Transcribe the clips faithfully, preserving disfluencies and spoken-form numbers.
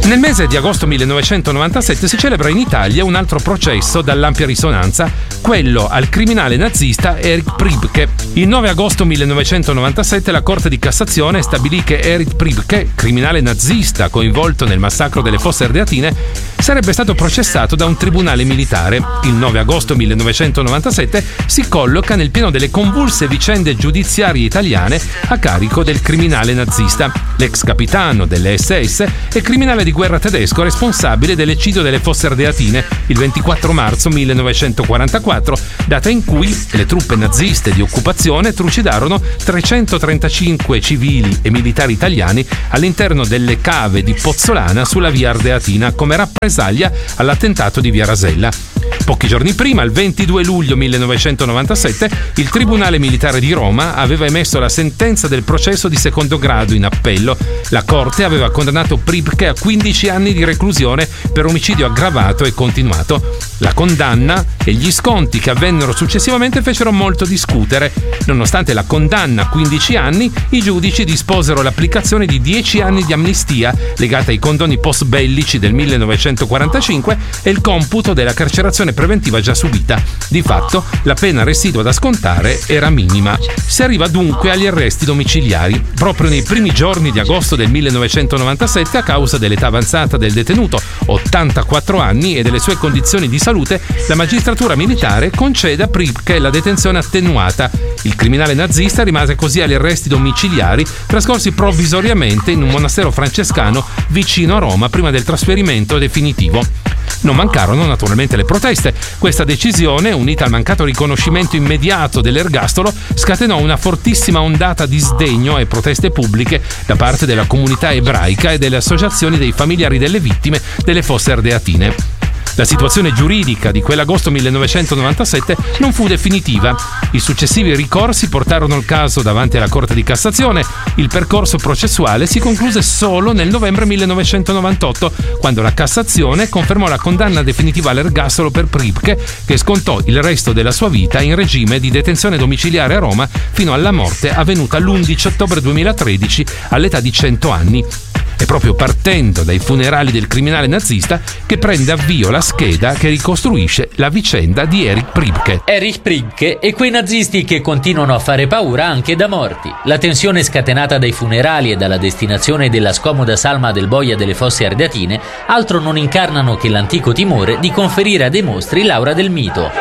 Nel mese di agosto millenovecentonovantasette si celebra in Italia un altro processo dall'ampia risonanza, quello al criminale nazista Erich Priebke. Il nove agosto millenovecentonovantasette la Corte di Cassazione stabilì che Erich Priebke, criminale nazista coinvolto nel massacro delle Fosse Ardeatine, sarebbe stato processato da un tribunale militare. Il nove agosto millenovecentonovantasette si colloca nel pieno delle convulse vicende giudiziarie italiane a carico del criminale nazista, l'ex capitano delle esse esse e criminale di guerra tedesco responsabile dell'eccidio delle Fosse Ardeatine il ventiquattro marzo millenovecentoquarantaquattro, data in cui le truppe naziste di occupazione trucidarono trecentotrentacinque civili e militari italiani all'interno delle cave di Pozzolana sulla via Ardeatina come rappresaglia all'attentato di via Rasella. Pochi giorni prima, il ventidue luglio millenovecentonovantasette, il Tribunale Militare di Roma aveva emesso la sentenza del processo di secondo grado in appello. La Corte aveva condannato Priebke a quindici anni di reclusione per omicidio aggravato e continuato. La condanna e gli sconti che avvennero successivamente fecero molto discutere. Nonostante la condanna a quindici anni, i giudici disposero l'applicazione di dieci anni di amnistia legata ai condoni post-bellici del millenovecentoquarantacinque e il computo della carcerazione preventiva già subita. Di fatto, la pena residua da scontare era minima. Si arriva dunque agli arresti domiciliari. Proprio nei primi giorni di agosto del millenovecentonovantasette, a causa dell'età avanzata del detenuto, ottantaquattro anni, e delle sue condizioni di salute, la magistratura militare concede a Priebke la detenzione attenuata. Il criminale nazista rimase così agli arresti domiciliari, trascorsi provvisoriamente in un monastero francescano vicino a Roma prima del trasferimento definitivo. Non mancarono naturalmente le proteste. Questa decisione, unita al mancato riconoscimento immediato dell'ergastolo, scatenò una fortissima ondata di sdegno e proteste pubbliche da parte della comunità ebraica e delle associazioni dei familiari delle vittime delle Fosse Ardeatine. La situazione giuridica di quell'agosto millenovecentonovantasette non fu definitiva. I successivi ricorsi portarono il caso davanti alla Corte di Cassazione. Il percorso processuale si concluse solo nel novembre millenovecentonovantotto, quando la Cassazione confermò la condanna definitiva all'ergastolo per Priebke, che scontò il resto della sua vita in regime di detenzione domiciliare a Roma fino alla morte avvenuta l'undici ottobre duemilatredici all'età di cento anni. È proprio partendo dai funerali del criminale nazista che prende avvio la scheda che ricostruisce la vicenda di Erich Priebke. Erich Priebke e quei nazisti che continuano a fare paura anche da morti. La tensione scatenata dai funerali e dalla destinazione della scomoda salma del boia delle Fosse Ardeatine altro non incarnano che l'antico timore di conferire a dei mostri l'aura del mito.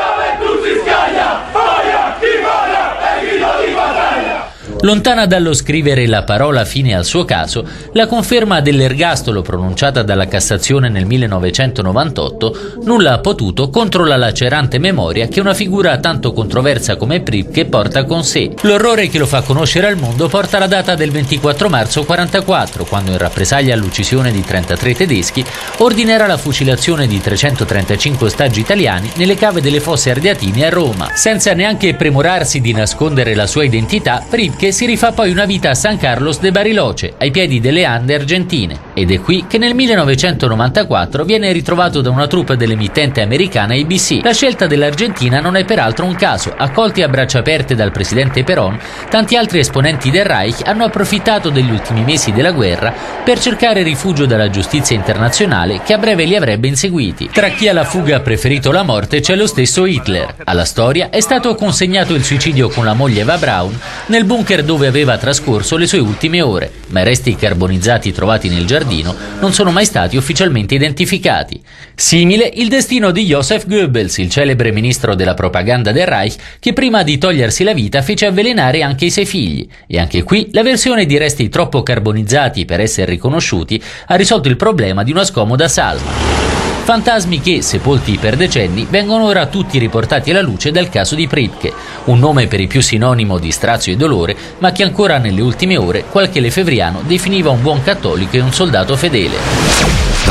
Lontana dallo scrivere la parola fine al suo caso, la conferma dell'ergastolo pronunciata dalla Cassazione nel millenovecentonovantotto nulla ha potuto contro la lacerante memoria che una figura tanto controversa come Priebke porta con sé. L'orrore che lo fa conoscere al mondo porta la data del ventiquattro marzo quarantaquattro, quando in rappresaglia all'uccisione di trentatré tedeschi ordinerà la fucilazione di trecentotrentacinque ostaggi italiani nelle cave delle Fosse Ardeatine a Roma. Senza neanche premurarsi di nascondere la sua identità, Priebke si rifà poi una vita a San Carlos de Bariloche, ai piedi delle Ande argentine. Ed è qui che nel millenovecentonovantaquattro viene ritrovato da una troupe dell'emittente americana A B C. La scelta dell'Argentina non è peraltro un caso. Accolti a braccia aperte dal presidente Perón, tanti altri esponenti del Reich hanno approfittato degli ultimi mesi della guerra per cercare rifugio dalla giustizia internazionale, che a breve li avrebbe inseguiti. Tra chi alla fuga ha preferito la morte c'è lo stesso Hitler. Alla storia è stato consegnato il suicidio con la moglie Eva Braun nel bunker dove aveva trascorso le sue ultime ore, ma i resti carbonizzati trovati nel giardino non sono mai stati ufficialmente identificati. Simile il destino di Joseph Goebbels, il celebre ministro della propaganda del Reich, che prima di togliersi la vita fece avvelenare anche i suoi figli. E anche qui la versione di resti troppo carbonizzati per essere riconosciuti ha risolto il problema di una scomoda salma. Fantasmi che, sepolti per decenni, vengono ora tutti riportati alla luce dal caso di Priebke, un nome per i più sinonimo di strazio e dolore, ma che ancora nelle ultime ore qualche lefebvriano definiva un buon cattolico e un soldato fedele.